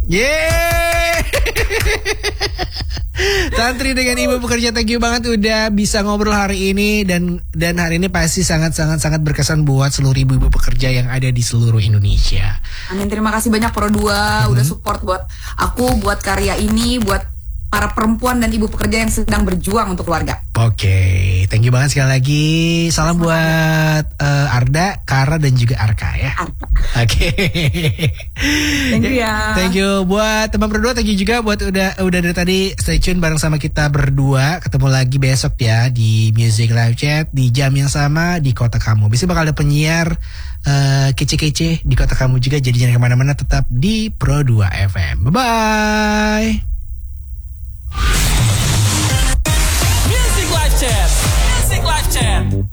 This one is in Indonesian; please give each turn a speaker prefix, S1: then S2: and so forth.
S1: Yeay. Tantri dengan Ibu Pekerja, thank you banget udah bisa ngobrol hari ini, dan hari ini pasti sangat berkesan buat seluruh ibu-ibu pekerja yang ada di seluruh Indonesia.
S2: Amin, terima kasih banyak Pro 2 udah support buat aku, buat karya ini, buat para perempuan dan ibu pekerja yang sedang berjuang untuk keluarga.
S1: Oke, thank you banget sekali lagi. Salam buat Arda, Kara dan juga Arka ya. Oke.
S2: Thank you ya.
S1: Thank you buat teman berdua, thank you juga buat udah dari tadi stay tune bareng sama kita berdua. Ketemu lagi besok ya di Music Live Chat di jam yang sama di kota kamu. Biasanya bakal ada penyiar kece-kece di kota kamu juga, jadi jangan kemana-mana, tetap di Pro 2 FM. Bye-bye.
S3: Music Live Chat.